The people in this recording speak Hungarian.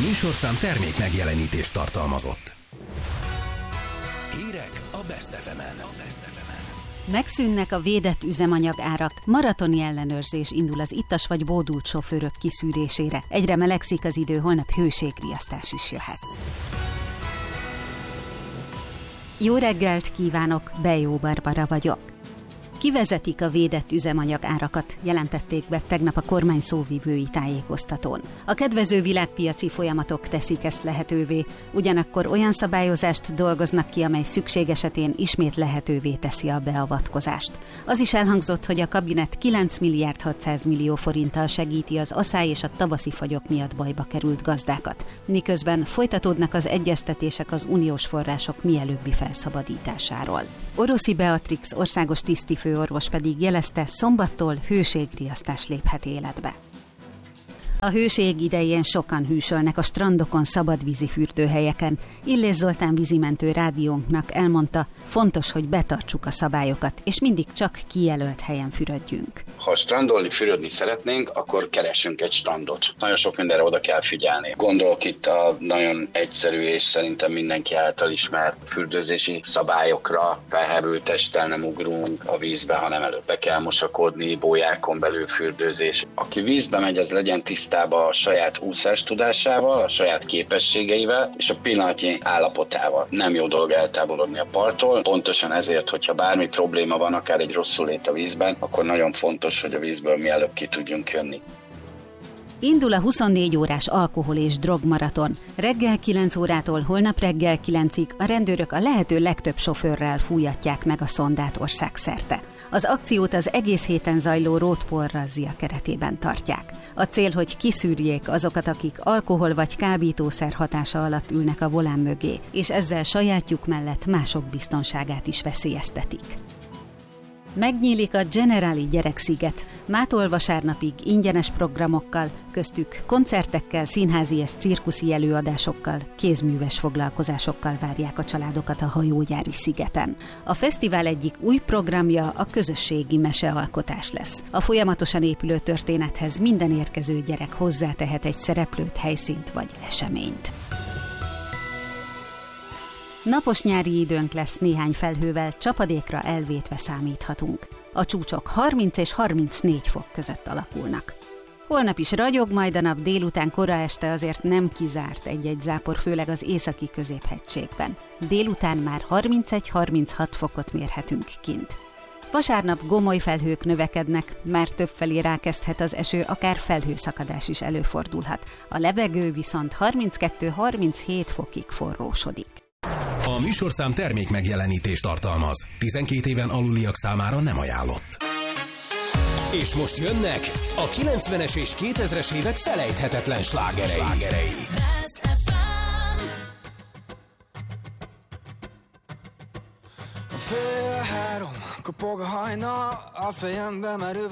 műsorszám termék megjelenítést tartalmazott. Hírek a Best FM-en. Megszűnnek a védett üzemanyag árak, maratoni ellenőrzés indul az ittas vagy bódult sofőrök kiszűrésére. Egyre melegszik az idő, holnap hőségriasztás is jöhet. Jó reggelt kívánok, Bejó Barbara vagyok. Kivezetik a védett üzemanyag árakat, jelentették be tegnap a kormány szóvivői tájékoztatón. A kedvező világpiaci folyamatok teszik ezt lehetővé, ugyanakkor olyan szabályozást dolgoznak ki, amely szükség esetén ismét lehetővé teszi a beavatkozást. Az is elhangzott, hogy a kabinet 9 milliárd 600 millió forinttal segíti az aszály és a tavaszi fagyok miatt bajba került gazdákat, miközben folytatódnak az egyeztetések az uniós források mielőbbi felszabadításáról. Oroszi Beatrix országos tisztifőorvos pedig jelezte, szombattól hőségriasztás léphet életbe. A hőség idején sokan hűsölnek a strandokon, szabadvízi fürdőhelyeken. Illés Zoltán vízimentő rádiónknak elmondta, fontos, hogy betartsuk a szabályokat, és mindig csak kijelölt helyen fürödjünk. Ha strandolni, fürödni szeretnénk, akkor keressünk egy strandot. Nagyon sok mindenre oda kell figyelni. Gondolok itt a nagyon egyszerű és szerintem mindenki által ismert fürdőzési szabályokra. Felhevült testtel nem ugrunk a vízbe, hanem előbb be kell mosakodni, bójákon belül fürdőzés. Aki vízbe megy, az legyen tisztában a saját úszás tudásával, a saját képességeivel és a pillanatnyi állapotával. Nem jó dolog eltávolodni a parttól. Pontosan ezért, hogyha bármi probléma van, akár egy rosszulét a vízben, akkor nagyon fontos, hogy a vízből mielőbb ki tudjunk jönni. Indul a 24 órás alkohol- és drogmaraton. Reggel 9 órától holnap reggel 9-ig a rendőrök a lehető legtöbb sofőrrel fújatják meg a szondát országszerte. Az akciót az egész héten zajló Roadpol razzia keretében tartják. A cél, hogy kiszűrjék azokat, akik alkohol vagy kábítószer hatása alatt ülnek a volán mögé, és ezzel sajátjuk mellett mások biztonságát is veszélyeztetik. Megnyílik a Generali Gyereksziget, mától vasárnapig ingyenes programokkal, köztük koncertekkel, színházi és cirkuszi előadásokkal, kézműves foglalkozásokkal várják a családokat a hajógyári szigeten. A fesztivál egyik új programja a közösségi mesealkotás lesz. A folyamatosan épülő történethez minden érkező gyerek hozzátehet egy szereplőt, helyszínt vagy eseményt. Napos nyári időnk lesz, néhány felhővel, csapadékra elvétve számíthatunk. A csúcsok 30 és 34 fok között alakulnak. Holnap is ragyog majd a nap, délután kora este azért nem kizárt egy-egy zápor, főleg az északi középhegységben. Délután már 31-36 fokot mérhetünk kint. Vasárnap gomoly felhők növekednek, már többfelé rákezdhet az eső, akár felhőszakadás is előfordulhat. A levegő viszont 32-37 fokig forrósodik. A műsorszám termék megjelenítést tartalmaz. 12 éven aluliak számára nem ajánlott. És most jönnek a 90-es és 2000-es évek felejthetetlen slágerei. Fél három, kopog a hajnal, a fejembe merő